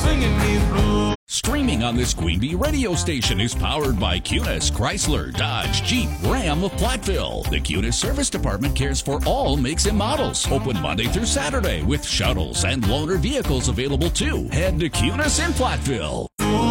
singing me blue. Streaming on this Queen Bee radio station is powered by Cunis, Chrysler, Dodge, Jeep, Ram of Platteville. The Cunis Service Department cares for all makes and models. Open Monday through Saturday with shuttles and loaner vehicles available too. Head to Cunis in Platteville.